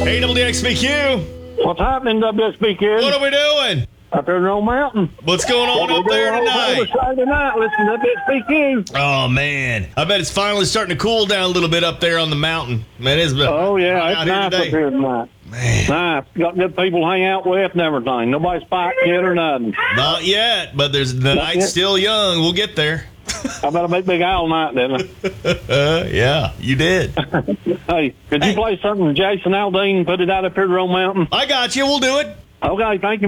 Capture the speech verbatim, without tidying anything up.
Hey, W X B Q. What's happening, W S B Q? What are we doing? Up there in Roll Mountain. What's going on up there tonight? Saturday night, listen to W S B Q. Oh, man. I bet it's finally starting to cool down a little bit up there on the mountain. Man, it's been Oh, yeah, hot it's out here nice today. up here tonight. Man. Nice. Got good people to hang out with and everything. Nobody's fighting yet or nothing. Not yet, but there's the night's yet. still young. We'll get there. I bet I make big owl night, didn't Uh, yeah, you did. I? Hey, could you play something Jason Aldean put it out up here at Roll Mountain? I got you. We'll do it. Okay, thank you.